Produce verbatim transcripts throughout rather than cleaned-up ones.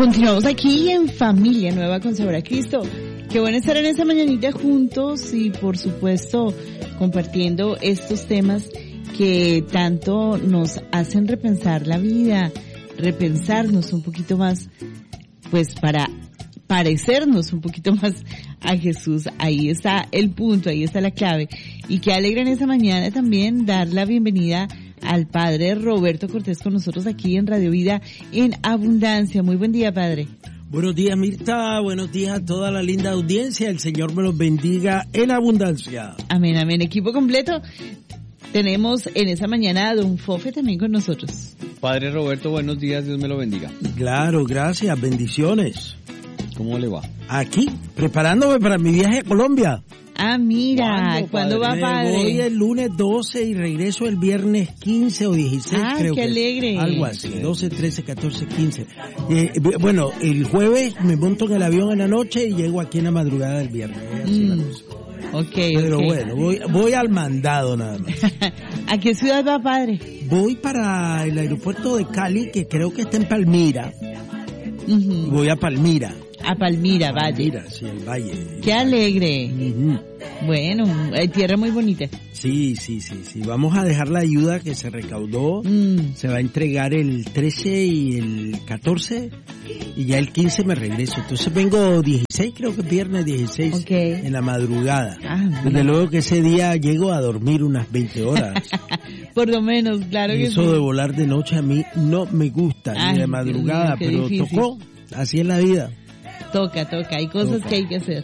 Continuamos aquí en Familia Nueva con Sabor a Cristo. Qué bueno estar en esta mañanita juntos y por supuesto compartiendo estos temas que tanto nos hacen repensar la vida, repensarnos un poquito más, pues para parecernos un poquito más a Jesús. Ahí está el punto, ahí está la clave. Y qué alegra en esta mañana también dar la bienvenida al Padre Roberto Cortés con nosotros aquí en Radio Vida en Abundancia. Muy buen día, Padre. Buenos días, Mirta. Buenos días a toda la linda audiencia. El Señor me los bendiga en abundancia. Amén, amén. Equipo completo. Tenemos en esta mañana a Don Fofe también con nosotros. Padre Roberto, buenos días. Dios me lo bendiga. Claro, gracias. Bendiciones. ¿Cómo le va? Aquí, preparándome para mi viaje a Colombia. Ah, mira, ¿cuándo va, Padre? Voy el lunes doce y regreso el viernes quince o dieciséis, ah, creo qué que. alegre. Algo así, doce, trece, catorce, quince. Eh, bueno, el jueves me monto en el avión en la noche y llego aquí en la madrugada del viernes. Así Mm. la cosa. Okay, Pero okay. bueno, voy, voy al mandado nada más. ¿A qué ciudad va, Padre? Voy para el aeropuerto de Cali, que creo que está en Palmira. Uh-huh. Voy a Palmira. A Palmira, Valle. Palmira, sí, el valle. Qué alegre. Uh-huh. Bueno, hay tierra muy bonita. Sí, sí, sí, sí. Vamos a dejar la ayuda que se recaudó. Mm. Se va a entregar el trece y el catorce y ya el quince me regreso. Entonces vengo dieciséis, creo que viernes dieciséis, Okay. en la madrugada. Ah, Desde mira. luego que ese día llego a dormir unas veinte horas. Por lo menos, claro que Eso sí. de volar de noche a mí no me gusta, Ay, ni de Dios madrugada, mío, qué pero difícil. tocó. Así es la vida. Toca, toca, hay cosas Toca. que hay que hacer.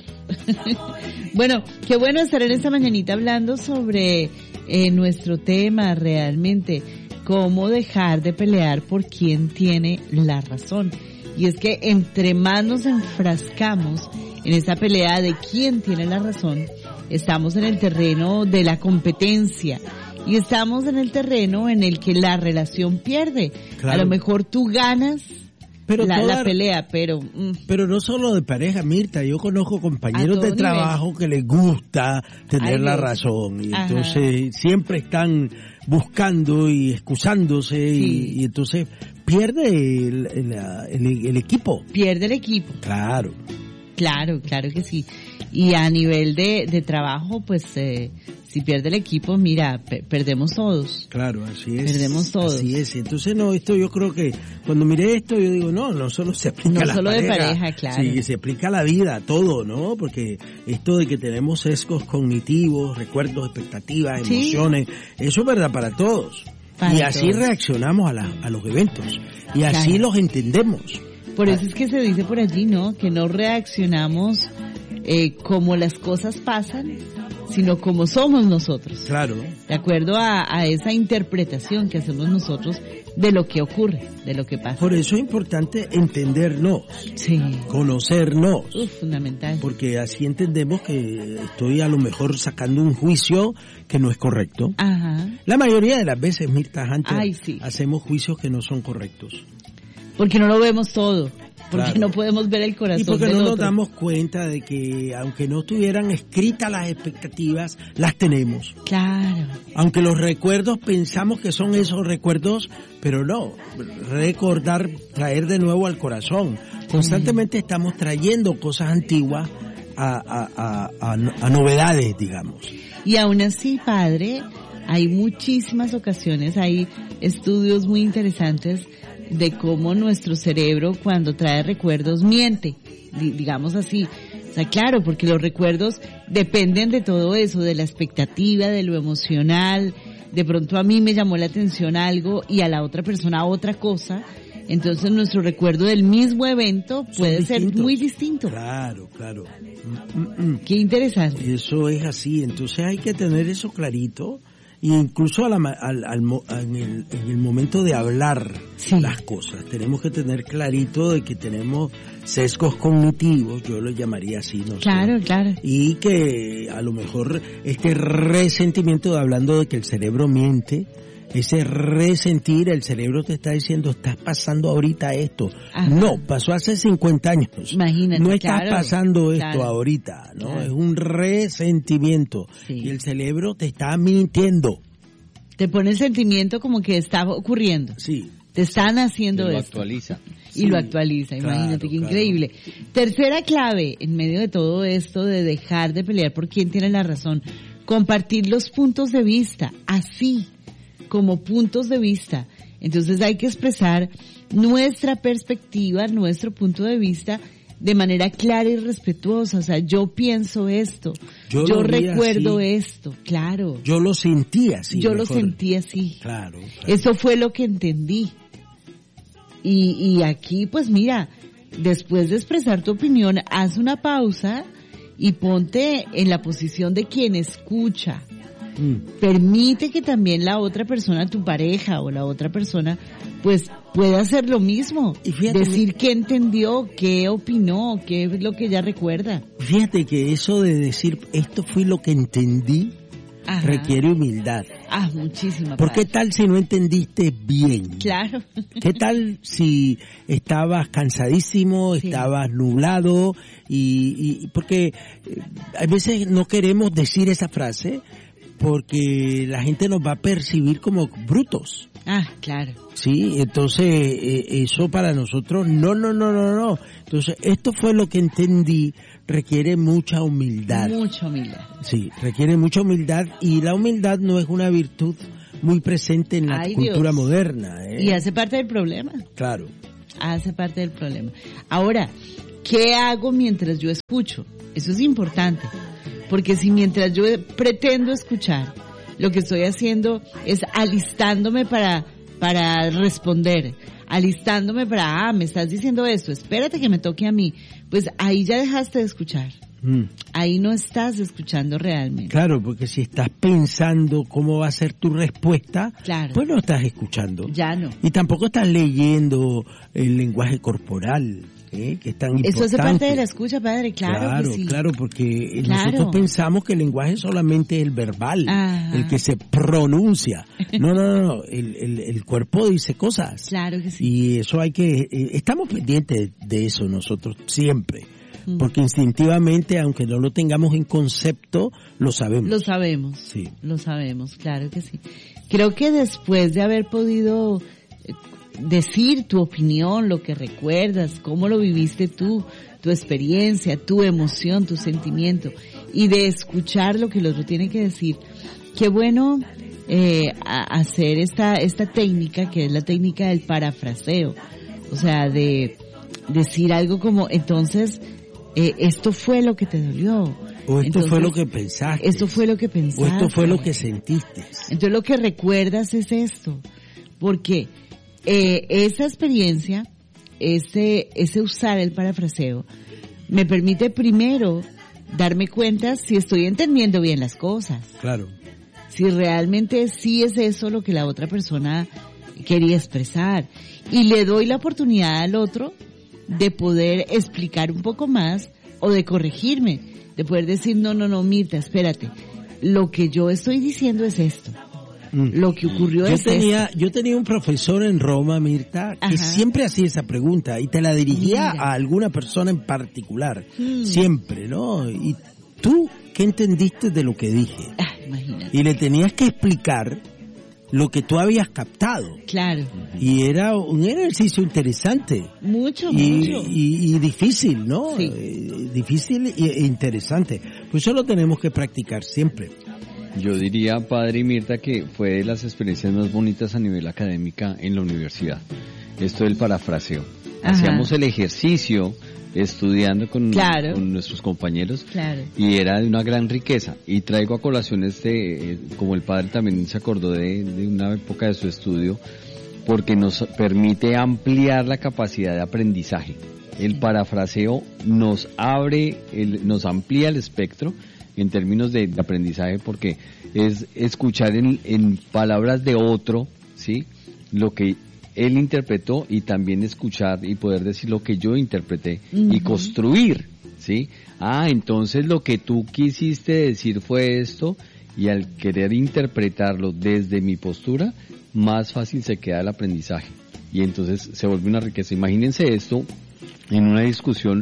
Bueno, qué bueno estar en esta mañanita hablando sobre eh, nuestro tema realmente, cómo dejar de pelear por quien tiene la razón. Y es que entre más nos enfrascamos en esta pelea de quién tiene la razón, estamos en el terreno de la competencia y estamos en el terreno en el que la relación pierde. Claro. A lo mejor tú ganas Pero la, toda- la pelea, pero... mm, Pero no solo de pareja, Mirta, yo conozco compañeros A de todo trabajo que les gusta tener Ay, la Dios. razón y Ajá. entonces siempre están buscando y excusándose Sí. y, y entonces pierde el, el, el- el equipo. pierde el equipo. Claro. Claro, claro que sí. Y a nivel de, de trabajo, pues eh, si pierde el equipo, mira, pe- perdemos todos. Claro, así es. Perdemos todos. Así es. Entonces, no, esto yo creo que cuando miré esto, yo digo, no, no solo se aplica No a la solo de pareja. pareja, claro. Sí, se aplica a la vida, a todo, ¿no? Porque esto de que tenemos sesgos cognitivos, recuerdos, expectativas, Sí. emociones, eso es verdad para todos. Para y así todos. reaccionamos a, la, a los eventos. Y así Claro. los entendemos. Por eso es que se dice por allí, ¿no? Que no reaccionamos eh, como las cosas pasan, sino como somos nosotros. Claro. De acuerdo a, a esa interpretación que hacemos nosotros de lo que ocurre, de lo que pasa. Por eso es importante entendernos, Sí. conocernos. Uf, fundamental. Porque así entendemos que estoy a lo mejor sacando un juicio que no es correcto. Ajá. La mayoría de las veces, Mirta Hunter, Ay, sí. hacemos juicios que no son correctos. Porque no lo vemos todo. Porque Claro. no podemos ver el corazón Y porque del no nos otro. damos cuenta de que aunque no estuvieran escritas las expectativas, las tenemos. Claro. Aunque los recuerdos pensamos que son esos recuerdos, pero no. Recordar, traer de nuevo al corazón. Constantemente estamos trayendo cosas antiguas a, a, a, a, a novedades, digamos. Y aún así, Padre, hay muchísimas ocasiones, hay estudios muy interesantes de cómo nuestro cerebro cuando trae recuerdos miente, di- digamos así. O sea, claro, porque los recuerdos dependen de todo eso, de la expectativa, de lo emocional. De pronto a mí me llamó la atención algo y a la otra persona otra cosa. Entonces nuestro recuerdo del mismo evento puede Son ser distintos. muy distinto. Claro, claro. Mm, mm, mm. Qué interesante. Eso es así, entonces hay que tener eso clarito, e incluso a la ma- al, al mo- en, el, en el momento de hablar Sí. las cosas, tenemos que tener clarito de que tenemos sesgos cognitivos, yo lo llamaría así, no sé. Claro, claro. Y que a lo mejor este resentimiento de hablando de que el cerebro miente, ese resentir, el cerebro te está diciendo, estás pasando ahorita esto. Ajá. No, pasó hace cincuenta años. Imagínate, No estás claro, pasando esto claro. ahorita, ¿no? Claro. Es un resentimiento. Sí. Y el cerebro te está mintiendo. Te pone el sentimiento como que está ocurriendo. Sí. Te están Se haciendo lo esto. actualiza. y lo actualiza. Imagínate claro, qué claro. increíble. Tercera clave en medio de todo esto de dejar de pelear por quién tiene la razón. Compartir los puntos de vista, así como puntos de vista. Entonces hay que expresar nuestra perspectiva, nuestro punto de vista de manera clara y respetuosa. O sea, yo pienso esto, yo, yo lo vi recuerdo así. esto, claro. Yo lo sentí así. Yo mejor. lo sentí así. Claro, claro. Eso fue lo que entendí. Y, y aquí, pues mira, después de expresar tu opinión, haz una pausa y ponte en la posición de quien escucha. Mm. Permite que también la otra persona, tu pareja o la otra persona, pues pueda hacer lo mismo. Y fíjate, decir qué entendió, qué opinó, qué es lo que ella recuerda. Fíjate que eso de decir esto fue lo que entendí, Ajá. requiere humildad. Ah, muchísima ¿Por qué paz. tal si no entendiste bien? Claro. ¿Qué tal si estabas cansadísimo, Sí. estabas nublado? Y, y porque eh, a veces no queremos decir esa frase porque la gente nos va a percibir como brutos. Ah, claro. Sí, entonces eh, eso para nosotros, no, no, no, no, no. Entonces esto fue lo que entendí, requiere mucha humildad. Mucha humildad. Sí, requiere mucha humildad y la humildad no es una virtud muy presente en la Ay, cultura Dios. moderna. ¿eh? Y hace parte del problema. Claro. Hace parte del problema. Ahora, ¿qué hago mientras yo escucho? Eso es importante. Porque si mientras yo pretendo escuchar, lo que estoy haciendo es alistándome para, para responder, alistándome para, ah, me estás diciendo esto, espérate que me toque a mí, pues ahí ya dejaste de escuchar. Mm. Ahí no estás escuchando realmente. Claro, porque si estás pensando cómo va a ser tu respuesta, Claro. pues no estás escuchando. Ya no. Y tampoco estás leyendo el lenguaje corporal, ¿eh? que es tan importante. Eso hace parte de la escucha, padre, claro, Claro, que sí. claro, porque Claro. nosotros pensamos que el lenguaje es solamente el verbal, Ajá. el que se pronuncia. No, no, no, no, el, el, el cuerpo dice cosas. Claro que sí. Y eso hay que, eh, estamos pendientes de eso nosotros siempre, Mm. porque instintivamente, aunque no lo tengamos en concepto, lo sabemos. Lo sabemos. Sí. Lo sabemos, claro que sí. Creo que después de haber podido eh, decir tu opinión, lo que recuerdas, cómo lo viviste tú, tu experiencia, tu emoción, tu sentimiento, y de escuchar lo que el otro tiene que decir, qué bueno eh, a- hacer esta esta técnica, que es la técnica del parafraseo. O sea, de decir algo como, entonces, eh, esto fue lo que te dolió. O esto Entonces, fue lo que pensaste. Esto fue lo que pensaste. O esto fue lo que sentiste. Entonces lo que recuerdas es esto, porque eh, esa experiencia, ese, ese usar el parafraseo, me permite primero darme cuenta si estoy entendiendo bien las cosas, Claro. si realmente sí es eso lo que la otra persona quería expresar, y le doy la oportunidad al otro de poder explicar un poco más o de corregirme, de poder decir, no, no, no, Mirta, espérate, lo que yo estoy diciendo es esto. Mm. Lo que ocurrió Yo es tenía, esto. yo tenía un profesor en Roma, Mirta, que Ajá. siempre hacía esa pregunta y te la dirigía Mira. a alguna persona en particular. Hmm. Siempre, ¿no? Y tú, ¿qué entendiste de lo que dije? Ah, imagínate. Y le tenías que explicar lo que tú habías captado. Claro. Y era un ejercicio interesante. Mucho, Y, mucho. y, y difícil, ¿no? Sí. Eh, difícil e interesante. Pues eso lo tenemos que practicar siempre. Yo diría, padre y Mirta, que fue de las experiencias más bonitas a nivel académica en la universidad. Esto del parafraseo. Ajá. Hacíamos el ejercicio estudiando con, Claro. con nuestros compañeros Claro. y era de una gran riqueza. Y traigo a colación este, eh, como el padre también se acordó de, de una época de su estudio, porque nos permite ampliar la capacidad de aprendizaje. El parafraseo nos abre, el, nos amplía el espectro en términos de, de aprendizaje, porque es escuchar en, en palabras de otro, ¿sí?, lo que él interpretó, y también escuchar y poder decir lo que yo interpreté, Uh-huh. y construir, ¿sí? Ah, entonces lo que tú quisiste decir fue esto, y al querer interpretarlo desde mi postura, más fácil se queda el aprendizaje, y entonces se vuelve una riqueza. Imagínense esto en una discusión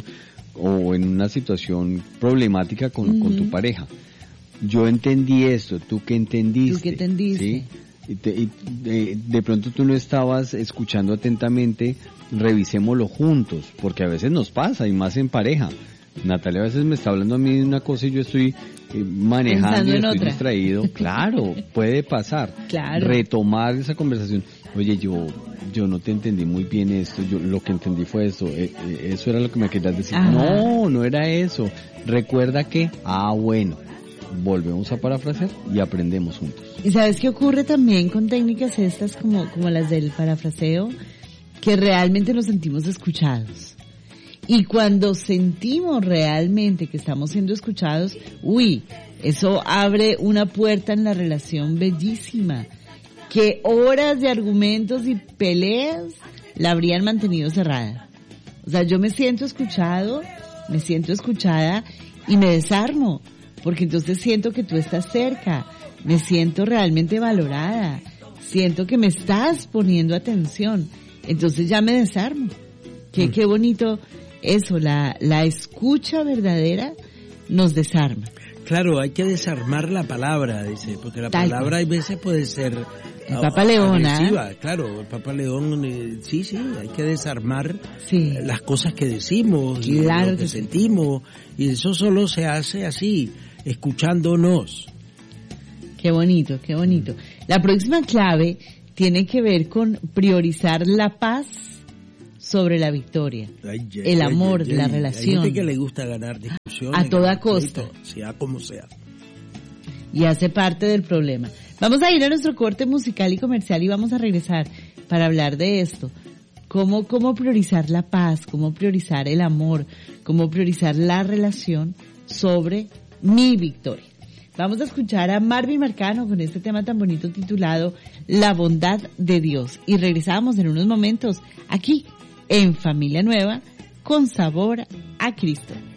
o en una situación problemática con, Uh-huh. con tu pareja. Yo entendí esto, ¿tú qué entendiste? ¿Tú qué entendiste? ¿Sí? y, te, y de, de pronto tú no estabas escuchando atentamente, revisémoslo juntos, porque a veces nos pasa, y más en pareja. Natalia a veces me está hablando a mí de una cosa y yo estoy eh, manejando y estoy otra. distraído. Claro, puede pasar. Claro. Retomar esa conversación. Oye, yo yo no te entendí muy bien esto, yo lo que entendí fue esto, eh, eh, eso era lo que me querías decir. Ajá. No, no era eso. Recuerda que, ah, bueno, volvemos a parafrasear y aprendemos juntos. ¿Y sabes qué ocurre también con técnicas estas como, como las del parafraseo? Que realmente nos sentimos escuchados. Y cuando sentimos realmente que estamos siendo escuchados, uy, eso abre una puerta en la relación bellísima, que horas de argumentos y peleas la habrían mantenido cerrada. O sea, yo me siento escuchado, me siento escuchada y me desarmo, porque entonces siento que tú estás cerca, me siento realmente valorada, siento que me estás poniendo atención, entonces ya me desarmo. Qué, qué bonito eso, la, la escucha verdadera nos desarma. Claro, hay que desarmar la palabra, dice, porque la Tal palabra hay veces puede ser el Papa León, agresiva, claro, el Papa León, eh, sí, sí, hay que desarmar Sí. las cosas que decimos, y Claro lo que que sí. sentimos, y eso solo se hace así, escuchándonos. Qué bonito, qué bonito. La próxima clave tiene que ver con priorizar la paz sobre la victoria. Ay, ay, El ay, amor, ay, la ay. relación. Hay gente que le gusta ganar discusiones. A toda ganar costa. pleitos, sea como sea. Y hace parte del problema. Vamos a ir a nuestro corte musical y comercial y vamos a regresar para hablar de esto. Cómo, cómo priorizar la paz, cómo priorizar el amor, cómo priorizar la relación sobre mi victoria. Vamos a escuchar a Marvin Marcano con este tema tan bonito titulado La bondad de Dios. Y regresamos en unos momentos aquí en Familia Nueva con sabor a Cristo.